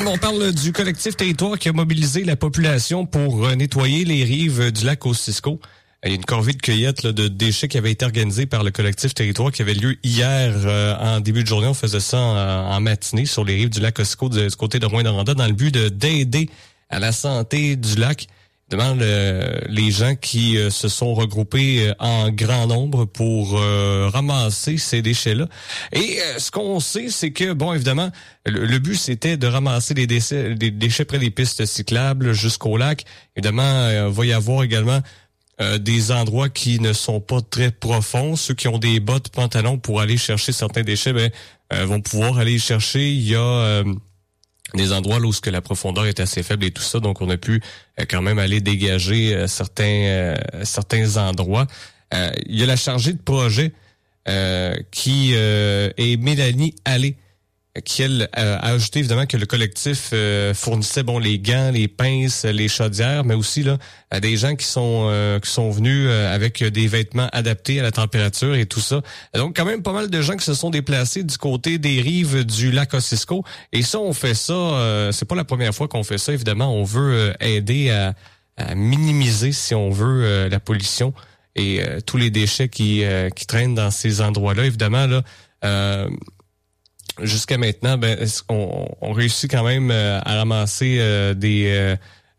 On parle du collectif Territoire qui a mobilisé la population pour nettoyer les rives du lac Kosciuszko. Il y a une corvée de cueillette de déchets qui avait été organisée par le collectif Territoire qui avait lieu hier en début de journée. On faisait ça en matinée sur les rives du lac Kosciuszko du côté de Rouyn-Noranda dans le but d'aider à la santé du lac. Évidemment, les gens qui se sont regroupés en grand nombre pour ramasser ces déchets-là. Et ce qu'on sait, c'est que, bon, évidemment, le but, c'était de ramasser des déchets près des pistes cyclables jusqu'au lac. Évidemment, il va y avoir également des endroits qui ne sont pas très profonds. Ceux qui ont des bottes, pantalons pour aller chercher certains déchets, vont pouvoir aller les chercher. Il y a des endroits là où la profondeur est assez faible et tout ça, donc on a pu quand même aller dégager certains endroits. Il y a la chargée de projet qui est Mélanie Allais, qui elle a ajouté évidemment que le collectif fournissait les gants, les pinces, les chaudières, mais aussi là des gens qui sont venus avec des vêtements adaptés à la température et tout ça. Donc quand même pas mal de gens qui se sont déplacés du côté des rives du lac Kosciuszko. Et ça, on fait ça, c'est pas la première fois qu'on fait ça. Évidemment, on veut aider à minimiser, si on veut, la pollution et tous les déchets qui traînent dans ces endroits-là. Évidemment là. Jusqu'à maintenant, on réussit quand même à ramasser des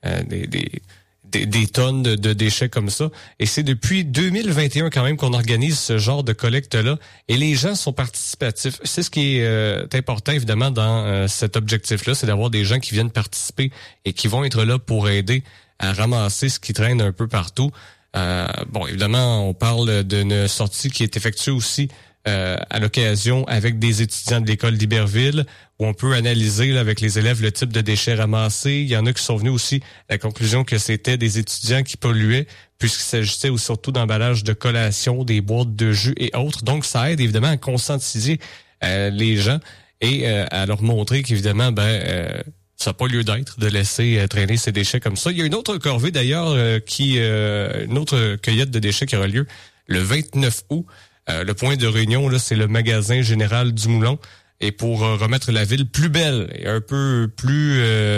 tonnes de déchets comme ça. Et c'est depuis 2021 quand même qu'on organise ce genre de collecte-là. Et les gens sont participatifs. C'est ce qui est important, évidemment, dans cet objectif-là, c'est d'avoir des gens qui viennent participer et qui vont être là pour aider à ramasser ce qui traîne un peu partout. Évidemment, on parle d'une sortie qui est effectuée aussi à l'occasion avec des étudiants de l'école d'Iberville, où on peut analyser là, avec les élèves le type de déchets ramassés. Il y en a qui sont venus aussi à la conclusion que c'était des étudiants qui polluaient, puisqu'il s'agissait ou surtout d'emballage de collation, des boîtes de jus et autres. Donc, ça aide évidemment à conscientiser les gens et à leur montrer qu'évidemment, ça n'a pas lieu d'être de laisser traîner ces déchets comme ça. Il y a une autre corvée d'ailleurs, une autre cueillette de déchets qui aura lieu le 29 août. Le point de réunion, là, c'est le magasin général du Moulon. Et pour remettre la ville plus belle et un peu plus...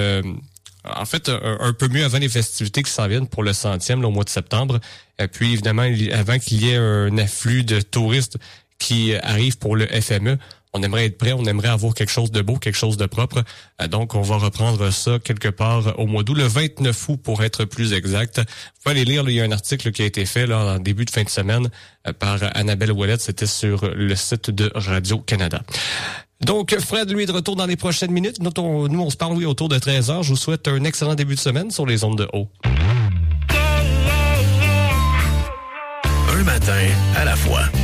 un peu mieux avant les festivités qui s'en viennent pour le 100e là, au mois de septembre. Et puis, évidemment, avant qu'il y ait un afflux de touristes qui arrivent pour le FME, on aimerait être prêt, on aimerait avoir quelque chose de beau, quelque chose de propre. Donc, on va reprendre ça quelque part au mois d'août, le 29 août pour être plus exact. Vous pouvez aller lire, là, il y a un article qui a été fait là en début de fin de semaine par Annabelle Ouellette. C'était sur le site de Radio-Canada. Donc, Fred, lui, est de retour dans les prochaines minutes. Nous, on se parle, autour de 13h. Je vous souhaite un excellent début de semaine sur les ondes de haut. Un matin à la fois.